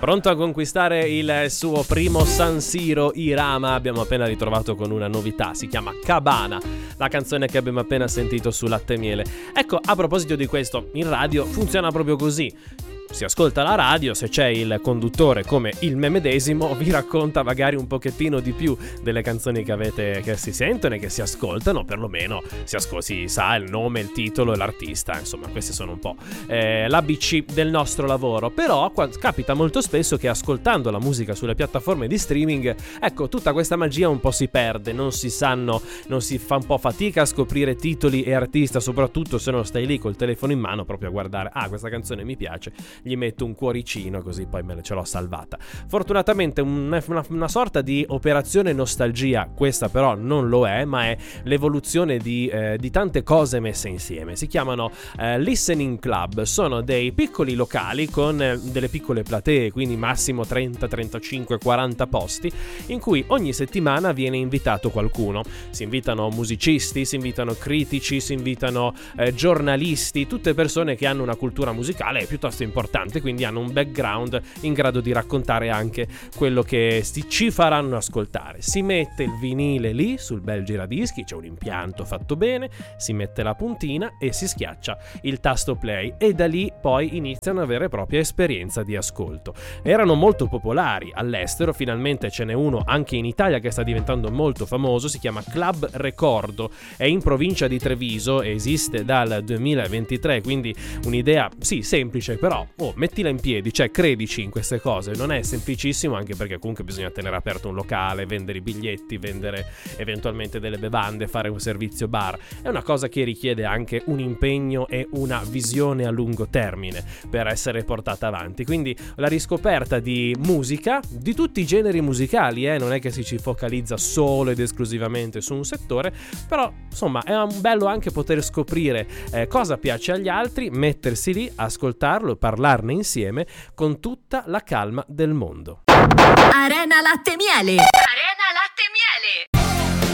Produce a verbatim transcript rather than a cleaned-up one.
Pronto a conquistare il suo primo San Siro, Irama. Abbiamo appena ritrovato con una novità, si chiama Cabana, la canzone che abbiamo appena sentito su Latte e Miele. Ecco, a proposito di questo, in radio funziona proprio così. Si ascolta la radio, se c'è il conduttore come il me medesimo vi racconta magari un pochettino di più delle canzoni che avete, che si sentono e che si ascoltano, perlomeno si, ascol- si sa il nome, il titolo e l'artista, insomma questi sono un po' eh, l'A B C del nostro lavoro. Però qua, capita molto spesso che ascoltando la musica sulle piattaforme di streaming, ecco, tutta questa magia un po' si perde, non si sanno, non si fa un po' fatica a scoprire titoli e artista, soprattutto se non stai lì col telefono in mano proprio a guardare, ah, questa canzone mi piace, gli metto un cuoricino così poi me ce l'ho salvata. Fortunatamente una, una, una sorta di operazione nostalgia, questa però non lo è, ma è l'evoluzione di, eh, di tante cose messe insieme. Si chiamano eh, listening club, sono dei piccoli locali con eh, delle piccole platee, quindi massimo trenta, trentacinque, quaranta posti, in cui ogni settimana viene invitato qualcuno. Si invitano musicisti, si invitano critici, si invitano eh, giornalisti, tutte persone che hanno una cultura musicale piuttosto importante, quindi hanno un background in grado di raccontare anche quello che ci faranno ascoltare. Si mette il vinile lì sul bel giradischi, c'è un impianto fatto bene, si mette la puntina e si schiaccia il tasto play e da lì poi inizia una vera e propria esperienza di ascolto. Erano molto popolari all'estero, finalmente ce n'è uno anche in Italia che sta diventando molto famoso, si chiama Club Recordo, è in provincia di Treviso, esiste dal duemilaventitré, quindi un'idea sì semplice, però oh, mettila in piedi, cioè credici in queste cose, non è semplicissimo, anche perché comunque bisogna tenere aperto un locale, vendere i biglietti, vendere eventualmente delle bevande, fare un servizio bar, è una cosa che richiede anche un impegno e una visione a lungo termine per essere portata avanti, quindi la riscoperta di musica, di tutti i generi musicali, eh? non è che si ci focalizza solo ed esclusivamente su un settore, però insomma è un bello anche poter scoprire eh, cosa piace agli altri, mettersi lì, ascoltarlo, parlarne insieme con tutta la calma del mondo. Arena Latte e Miele. Arena